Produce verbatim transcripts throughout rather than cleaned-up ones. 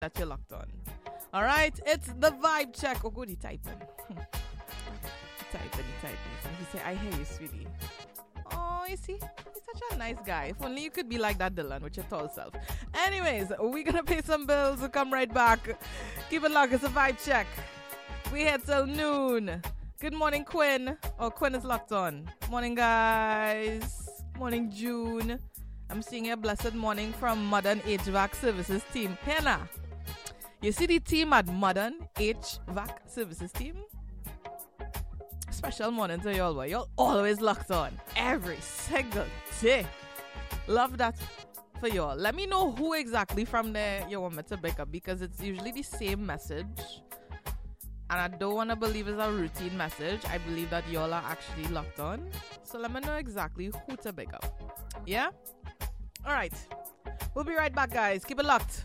that you're locked on. All right, it's the vibe check. Oh, good, he typing. he typing, he typing. He say, I hear you, sweetie. Oh, you see, he's such a nice guy. If only you could be like that, Dylan, with your tall self. Anyways, we're gonna pay some bills. We'll come right back. Keep it locked. It's a vibe check. We here till noon. Good morning, Quinn. Oh, Quinn is locked on. Morning, guys. Morning, June. I'm seeing a blessed morning from Modern H V A C Services team. Hannah, you see the team at Modern H V A C Services team? Special morning to y'all, boy. Y'all always locked on. Every single day. Love that for y'all. Let me know who exactly from there you want me to pick up, because it's usually the same message. And I don't want to believe it's a routine message. I believe that y'all are actually locked on. So let me know exactly who to pick up. Yeah? All right. We'll be right back, guys. Keep it locked.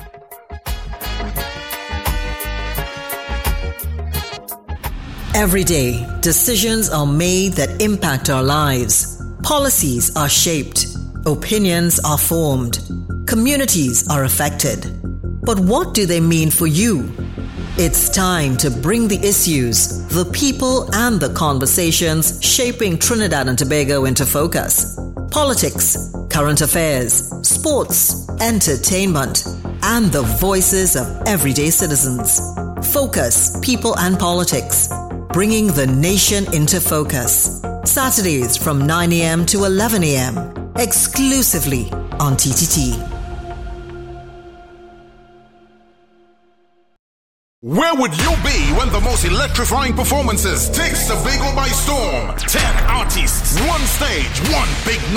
Every day, decisions are made that impact our lives. Policies are shaped. Opinions are formed. Communities are affected. But what do they mean for you? It's time to bring the issues, the people, and the conversations shaping Trinidad and Tobago into focus. Politics, current affairs, sports, entertainment, and the voices of everyday citizens. Focus, People and Politics, bringing the nation into focus. Saturdays from nine a.m. to eleven a.m. exclusively on T T T. Where would you be when the most electrifying performances takes Tobago by storm? Ten artists, one stage, one big night.